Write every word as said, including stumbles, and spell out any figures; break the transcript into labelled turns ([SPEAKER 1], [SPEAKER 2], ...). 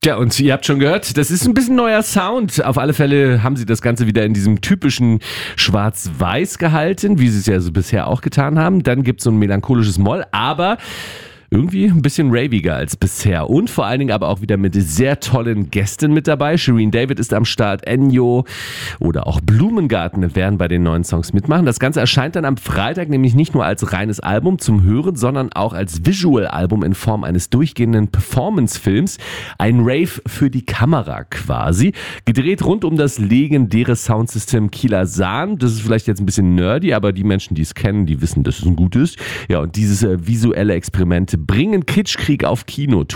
[SPEAKER 1] Ja, und ihr habt schon gehört, das ist ein bisschen neuer Sound. Auf alle Fälle haben sie das Ganze wieder in diesem typischen Schwarz-Weiß gehalten, wie sie es ja so bisher auch getan haben. Dann gibt es so ein melancholisches Moll, aber irgendwie ein bisschen raviger als bisher und vor allen Dingen aber auch wieder mit sehr tollen Gästen mit dabei. Shireen David ist am Start, Ennio oder auch Blumengarten werden bei den neuen Songs mitmachen. Das Ganze erscheint dann am Freitag nämlich nicht nur als reines Album zum Hören, sondern auch als Visual-Album in Form eines durchgehenden Performance-Films. Ein Rave für die Kamera quasi. Gedreht rund um das legendäre Soundsystem Kieler Sahn. Das ist vielleicht jetzt ein bisschen nerdy, aber die Menschen, die es kennen, die wissen, dass es ein gutes. Ja, und dieses äh, visuelle Experiment bringen Kitschkrieg auf Kino.